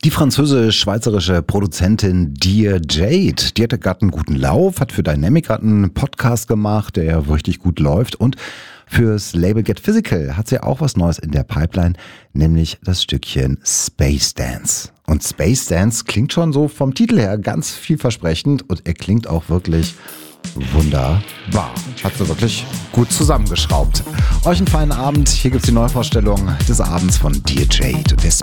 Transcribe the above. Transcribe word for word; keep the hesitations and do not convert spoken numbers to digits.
Die französisch-schweizerische Produzentin Dear Jade, die hatte gerade einen guten Lauf, hat für Dynamic gerade einen Podcast gemacht, der ja richtig gut läuft, und fürs Label Get Physical hat sie auch was Neues in der Pipeline, nämlich das Stückchen Space Dance. Und Space Dance klingt schon so vom Titel her ganz vielversprechend und er klingt auch wirklich wunderbar. Hat sie wirklich gut zusammengeschraubt. Euch einen feinen Abend. Hier gibt's die Neuvorstellung des Abends von Dear Jade und der